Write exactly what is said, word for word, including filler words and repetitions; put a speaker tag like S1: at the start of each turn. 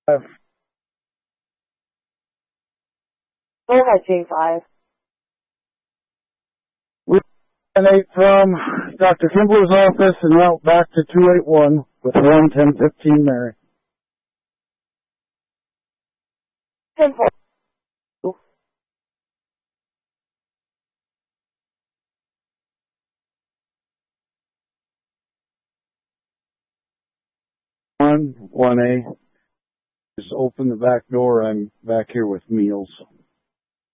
S1: Five.
S2: Go ahead, J five.
S1: We eight from Doctor Kimball's office and out back to two eight one with one ten fifteen Mary.
S2: ten four.
S1: One, one A. Just open the back door. I'm back here with meals.